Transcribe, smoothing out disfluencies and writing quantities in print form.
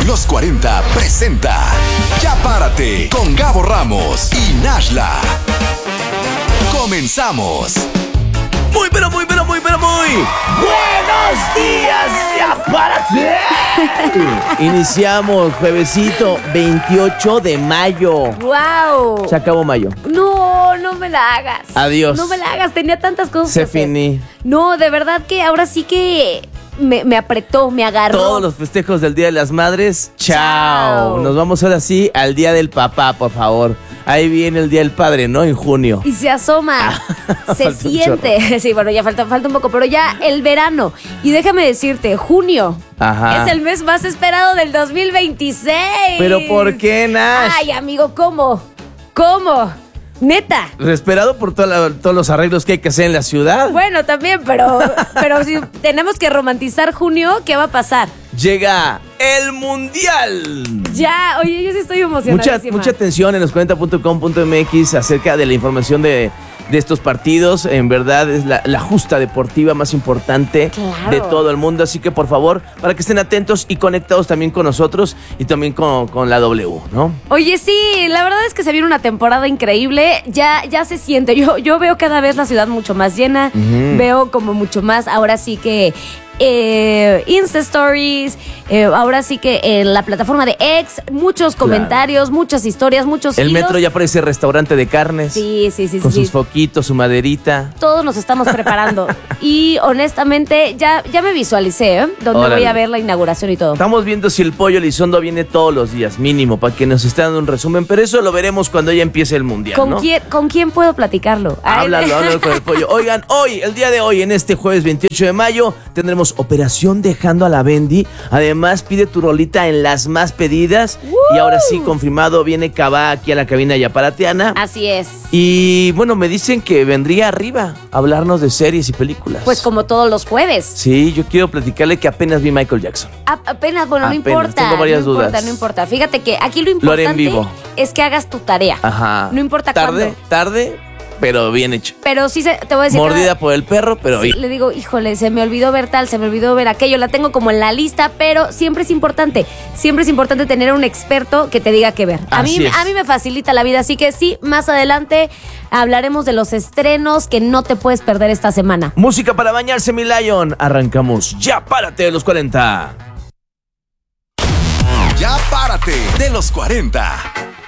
Los 40 presenta Ya Párate con Gabo Ramos y Nashla. Comenzamos. Muy. ¡Buenos días, Ya Párate! Iniciamos juevesito 28 de mayo. ¡Wow! Se acabó mayo. No me la hagas. Adiós. No me la hagas, tenía tantas cosas Se que hacer. finí. No, de verdad que ahora sí que me apretó, me agarró. Todos los festejos del Día de las Madres, chao. Nos vamos ahora sí al Día del Papá, por favor. Ahí viene el Día del Padre, ¿no? En junio. Y se asoma, se Falta un siente. Sí, bueno, ya falta un poco, pero ya el verano. Y déjame decirte, junio Ajá. es el mes más esperado del 2026. ¿Pero por qué, Nash? Ay, amigo, ¿cómo? Neta. Esperado por todos los arreglos que hay que hacer en la ciudad. Bueno, también, pero si tenemos que romantizar junio, ¿qué va a pasar? Llega el Mundial. Ya, oye, yo sí estoy emocionadísima. Mucha atención en los40.com.mx acerca de la información de estos partidos. En verdad es la justa deportiva más importante de todo el mundo. Así que por favor, para que estén atentos y conectados también con nosotros y también con la W, ¿no? Oye, sí, la verdad es que se viene una temporada increíble. Ya se siente. Yo veo cada vez la ciudad mucho más llena. Veo como mucho más. Ahora sí que Insta Stories, ahora sí que en la plataforma de X, muchos comentarios, muchas historias, muchos El hilos. metro ya parece restaurante de carnes. Sí. Con sus foquitos, su maderita. Todos nos estamos preparando. Y honestamente, ya me visualicé, donde Órale. voy a ver la inauguración y todo. Estamos viendo si el pollo Elizondo viene todos los días, mínimo, para que nos esté dando un resumen. Pero eso lo veremos cuando ya empiece el Mundial, ¿no? ¿Con quién puedo platicarlo? Háblalo con el pollo. Oigan, el día de hoy, en este jueves 28 de mayo, tendremos Operación Dejando a la Bendy. Además, pide tu rolita en las más pedidas. Y ahora sí, confirmado, viene Cabá aquí a la cabina yaparateana. Así es. Y bueno, me dicen que vendría arriba a hablarnos de series y películas. Pues como todos los jueves. Sí, yo quiero platicarle que apenas vi Michael Jackson. Apenas, bueno, no Apenas, importa. tengo varias dudas. No importa. Fíjate que aquí lo Lo haré en importante vivo. es que hagas tu tarea. Ajá. No importa cuándo. Tarde, pero bien hecho. Pero sí, te voy a decir. Mordida por el perro, pero Sí, bien. le digo, híjole, se me olvidó ver tal, se me olvidó ver aquello, la tengo como en la lista, pero siempre es importante tener un experto que te diga qué ver. A mí me facilita la vida, así que sí, más adelante hablaremos de los estrenos que no te puedes perder esta semana. Música para bañarse, mi Lion. Arrancamos. Ya párate de los 40. Ya Párate de los 40.